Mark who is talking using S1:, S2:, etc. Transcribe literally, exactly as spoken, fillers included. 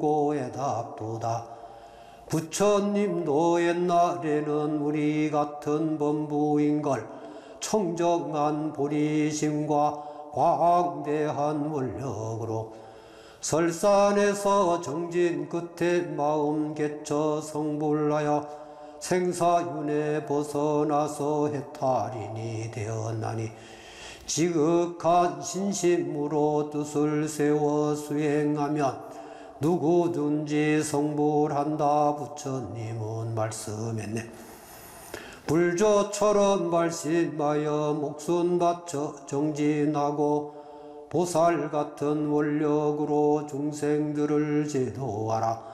S1: 고해답도다. 부처님도 옛날에는 우리 같은 범부인걸 청정한 보리심과 광대한 원력으로 설산에서 정진 끝에 마음 개처 성불하여 생사윤에 벗어나서 해탈인이 되었나니 지극한 신심으로 뜻을 세워 수행하면 누구든지 성불한다. 부처님은 말씀했네. 불조처럼 발심하여 목숨 바쳐 정진하고 보살 같은 원력으로 중생들을 제도하라.